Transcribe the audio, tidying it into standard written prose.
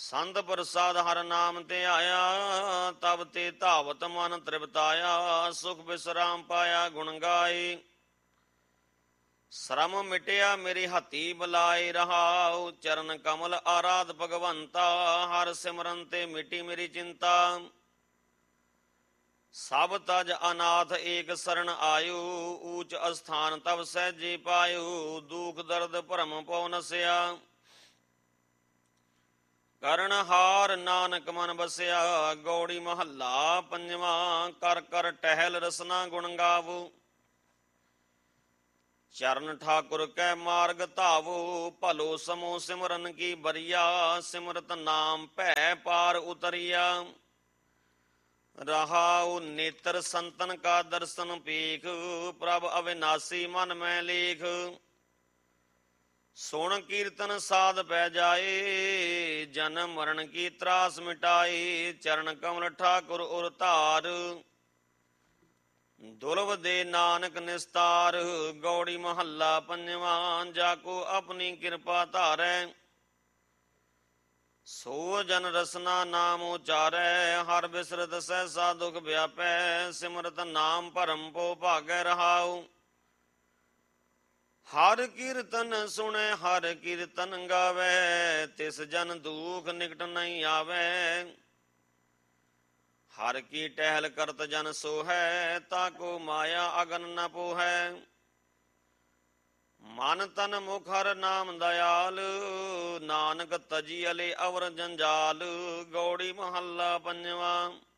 ਸੰਤ ਪ੍ਰਸਾਦ ਹਰ ਨਾਮ ਤੇ ਆਇਆ, ਤਬ ਤੇ ਧਾਵਤ ਮਨ ਤ੍ਰਿਪਤਾਇਆ। ਸੁਖ ਬਿਸਰਾਮ ਪਾਇਆ ਗੁਣ ਗਾਏ, ਸ਼ਰਮ ਮਿਟਿਆ ਮੇਰੀ ਹੱਥੀ ਬਲਾਏ। ਰਹਾਉ ਚਰਨ ਕਮਲ ਆਰਾਧ ਭਗਵੰਤਾ, ਹਰ ਸਿਮਰਨ ਤੇ ਮਿਟੀ ਮੇਰੀ ਚਿੰਤਾ। ਸਭ ਤਜ ਅਨਾਥ ਏਕ ਸਰਣ ਆਯੂ, ਊਚ ਅਸਥਾਨ ਤਬ ਸਹਿਜੇ ਪਾਯੂ। ਦੁਖ ਦਰਦ ਭਰਮ ਪਉ ਨਸਿਆ, ਕਰਨ ਹਾਰ ਨਾਨਕ ਮਨ ਬਸਿਆ। ਗੌੜੀ ਮਹੱਲਾ ਪੰਜਵਾਂ। ਕਰ ਕਰ ਟਹਿਲ ਰਸਨਾ ਗੁਣ ਗਾਵੋ, ਚਰਨ ਠਾਕੁਰ ਕੈ ਮਾਰਗ ਧਾਵੋ। ਭਲੋ ਸਮੋ ਸਿਮਰਨ ਕੀ ਬਰੀਆ, ਸਿਮਰਤ ਨਾਮ ਭੈ ਪਾਰ ਉਤਰੀਆ। ਰਹਾਉ ਨੇਤਰ ਸੰਤਨ ਕਾ ਦਰਸ਼ਨ ਪੀਖ, ਪ੍ਰਭ ਅਵਿਨਾਸੀ ਮਨ ਮੈਂ ਲੇਖ। ਸੁਣ ਕੀਰਤਨ ਸਾਧ ਪੈ ਜਾਏ, ਜਨਮ ਮਰਨ ਕੀ ਤਰਾਸ ਮਿਟਾਏ। ਚਰਨ ਕਮਲ ਠਾਕੁਰ ਉਰ ਧਾਰ, ਦੁਰਲਭ ਦੇ ਨਾਨਕ ਨਿਸਤਾਰ। ਗੌੜੀ ਮਹੱਲਾ ਪੰਜਵਾਂ। ਜਾ ਕੋ ਆਪਣੀ ਕਿਰਪਾ ਧਾਰੈ, ਸੋ ਜਨ ਰਸਨਾ ਨਾਮ ਉਚਾਰੈ। ਹਰ ਬਿਸਰਤ ਸਹਿਸਾ ਦੁਖ ਵਿਆਪੈ, ਸਿਮਰਤ ਨਾਮ ਭਰਮ ਪੋ ਭਾਗੈ। ਰਹਾਉ ਹਰ ਕੀਰਤਨ ਸੁਣੈ ਹਰ ਕੀਰਤਨ ਗਾਵੈ, ਤਿਸ ਜਨ ਦੁਖ ਨਿਕਟ ਨਹੀਂ ਆਵੈ। ਹਰ ਕੀ ਟਹਿਲ ਕਰਤ ਜਨ ਸੋਹੈ, ਤਾ ਕੋ ਮਾਇਆ ਅਗਨ ਨ ਪੋਹੈ। ਮਨ ਤਨ ਮੁਖ ਹਰ ਨਾਮ ਦਇਆਲ, ਨਾਨਕ ਤਜੀ ਅਲੇ ਅਵਰ ਜੰਜਾਲ। ਗੌੜੀ ਮਹੱਲਾ ਪੰਜਵਾਂ।